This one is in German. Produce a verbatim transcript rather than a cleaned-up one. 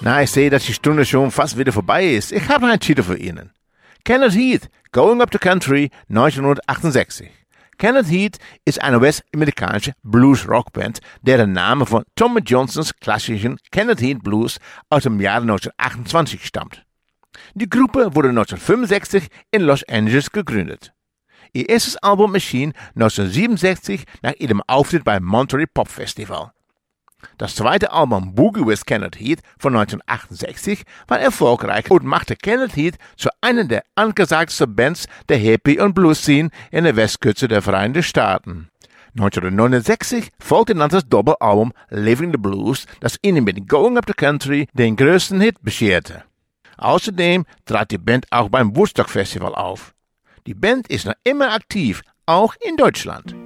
Na, ich sehe, dass die Stunde schon fast wieder vorbei ist. Ich habe einen Titel für Ihnen. Kenneth Heath, Going Up the Country, neunzehnhundertachtundsechzig. Kenneth Heath ist eine westamerikanische Blues-Rockband, deren Name von Tommy Johnsons klassischen Kenneth Heath Blues aus dem Jahre neunzehnhundertachtundzwanzig stammt. Die Gruppe wurde neunzehnhundertfünfundsechzig in Los Angeles gegründet. Ihr erstes Album erschien neunzehnhundertsiebenundsechzig nach ihrem Auftritt beim Monterey Pop Festival. Das zweite Album Boogie with Kenneth Heath von neunzehnhundertachtundsechzig war erfolgreich und machte Kenneth Heath zu einer der angesagtesten Bands der Happy- und Blues-Szene in der Westküste der Vereinigten Staaten. neunzehnhundertneunundsechzig folgte dann das Doppelalbum Living the Blues, das ihnen mit Going Up the Country den größten Hit bescherte. Außerdem trat die Band auch beim Woodstock Festival auf. Die Band ist noch immer aktiv, auch in Deutschland.